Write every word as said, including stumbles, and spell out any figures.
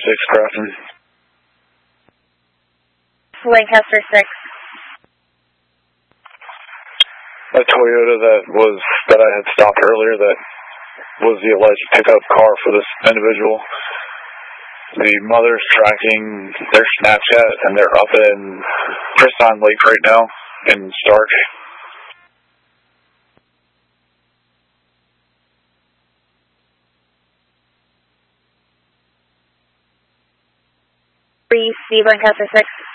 six, Crafton. Lancaster six. A Toyota that was, that I had stopped earlier that was the alleged pickup car for this individual. The mother's tracking their Snapchat, and they're up in Pristine Lake right now in Stark. Three, Steve, Lancaster six.